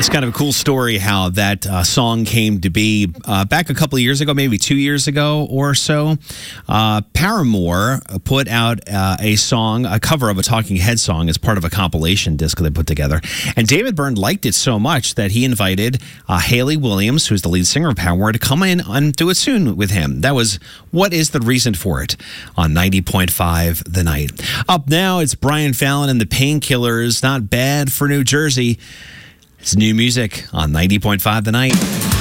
It's kind of a cool story how that song came to be. Back a couple of years ago, maybe 2 years ago or so, Paramore put out a song, a cover of a Talking Heads song as part of a compilation disc they put together. And David Byrne liked it so much that he invited Hayley Williams, who's the lead singer of Paramore, to come in and do it soon with him. That was What Is the Reason for It on 90.5 The Night. Up now, it's Brian Fallon and the Painkillers, Not Bad for New Jersey. It's new music on 90.5 The Night.